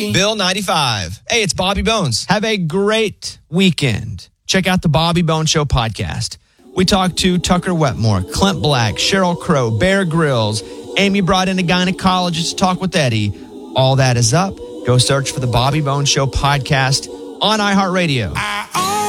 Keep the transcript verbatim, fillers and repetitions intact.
everybody. Bill ninety-five. Hey, it's Bobby Bones. Have a great weekend. Check out the Bobby Bones Show podcast. We talked to Tucker Wetmore, Clint Black, Sheryl Crow, Bear Grylls. Amy brought in a gynecologist to talk with Eddie. All that is up. Go search for the Bobby Bones Show podcast on iHeartRadio.